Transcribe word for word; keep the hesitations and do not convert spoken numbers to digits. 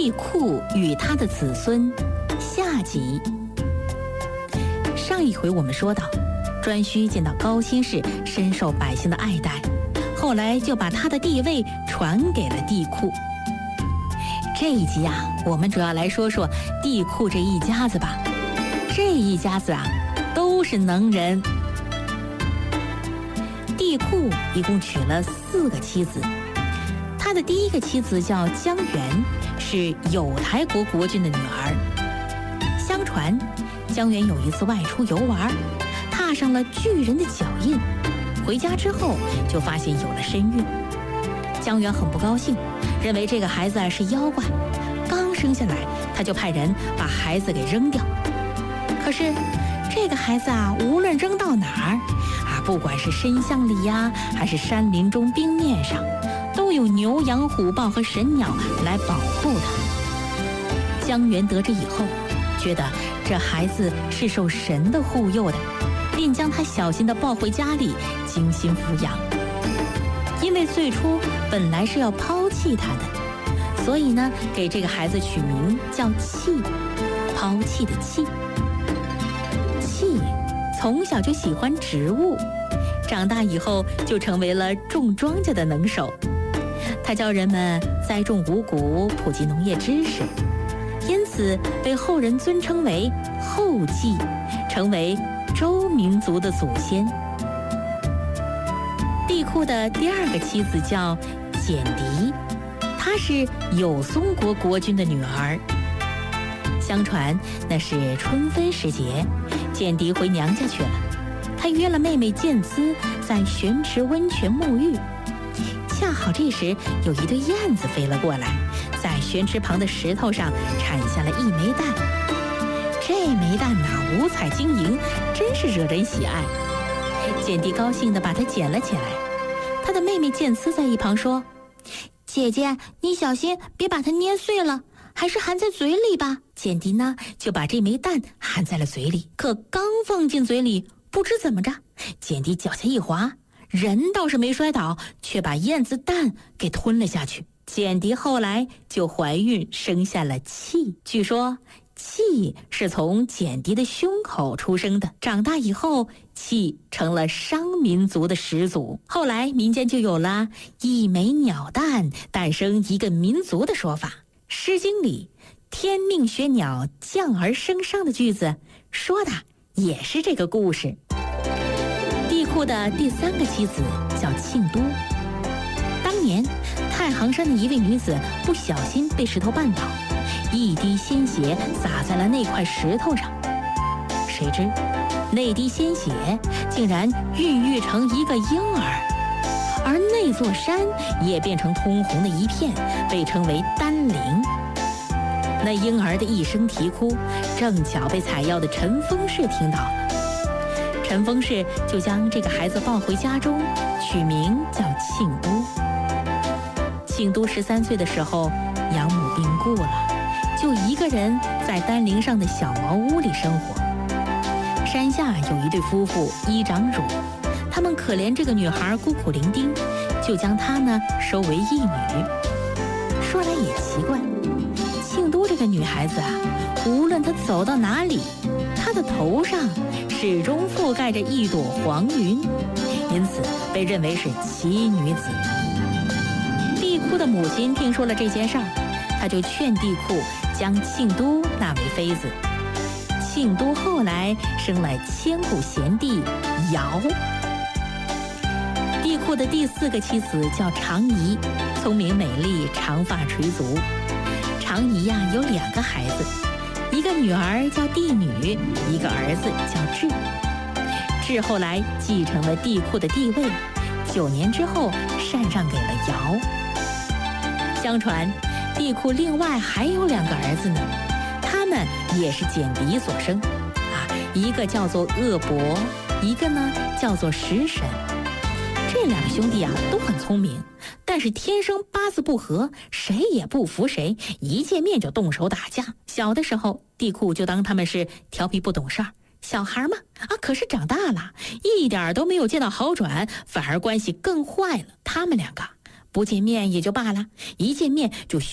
帝喾与他的子孙下集。上一回我们说到，颛顼见到高辛氏深受百姓的爱戴，后来就把他的地位传给了帝喾。这一集啊，我们主要来说说帝喾这一家子吧。这一家子啊，都是能人。帝喾一共娶了四个妻子，他的第一个妻子叫姜元，是有台国国君的女儿。相传，姜元有一次外出游玩，踏上了巨人的脚印，回家之后就发现有了身孕。姜元很不高兴，认为这个孩子是妖怪，刚生下来他就派人把孩子给扔掉。可是这个孩子啊，无论扔到哪儿啊，不管是深巷里呀，还是山林中冰面上，都有牛羊虎豹和神鸟来保护他。姜元得知以后，觉得这孩子是受神的护佑的，便将他小心地抱回家里，精心抚养。因为最初本来是要抛弃他的，所以呢，给这个孩子取名叫弃，抛弃的弃。弃从小就喜欢植物，长大以后就成为了种庄稼的能手。他教人们栽种五谷，普及农业知识，因此被后人尊称为后稷，成为周民族的祖先。帝喾的第二个妻子叫简狄，她是有松国国君的女儿。相传那是春分时节，简狄回娘家去了，她约了妹妹建姿在玄池温泉沐浴。恰好这时有一对燕子飞了过来，在玄池旁的石头上产下了一枚蛋。这枚蛋呐、啊，五彩晶莹，真是惹人喜爱。简狄高兴地把它捡了起来。她的妹妹建姿在一旁说：“姐姐，你小心别把它捏碎了，还是含在嘴里吧。”简狄呢，就把这枚蛋含在了嘴里，可刚放进嘴里，不知怎么着，简狄脚下一滑，人倒是没摔倒，却把燕子蛋给吞了下去。简狄后来就怀孕，生下了契。据说契是从简狄的胸口出生的，长大以后，契成了商民族的始祖。后来民间就有了一枚鸟蛋诞生一个民族的说法。诗经里天命学鸟降而生商的句子说的也是这个故事。帝喾的第三个妻子叫庆都。当年太行山的一位女子不小心被石头绊倒，一滴鲜血洒在了那块石头上，谁知那滴鲜血竟然孕育成一个婴儿，而那座山也变成通红的一片，被称为丹陵。那婴儿的一声啼哭，正巧被采药的陈丰氏听到了。陈丰氏就将这个孩子抱回家中，取名叫庆都。庆都十三岁的时候，养母病故了，就一个人在丹陵上的小茅屋里生活。山下有一对夫妇依长乳，他们可怜这个女孩孤苦伶仃，就将她呢收为义女。说来也奇怪，庆都这个女孩子啊，无论她走到哪里，她的头上始终覆盖着一朵黄云，因此被认为是奇女子。帝喾的母亲听说了这件事儿，她就劝帝喾将庆都纳为妃子。庆都后来生了千古贤帝尧。帝喾的第四个妻子叫长仪，聪明美丽，长发垂足。长仪呀、啊、有两个孩子，一个女儿叫帝女，一个儿子叫智。智后来继承了帝喾的帝位，九年之后禅让给了尧。相传帝喾另外还有两个儿子呢，他们也是简狄所生啊，一个叫做鄂伯，一个呢叫做食神。这两个兄弟啊都很聪明，但是天生八字不合，谁也不服谁，一见面就动手打架。小的时候帝喾就当他们是调皮不懂事儿，小孩嘛啊，可是长大了一点都没有见到好转，反而关系更坏了。他们两个不见面也就罢了，一见面就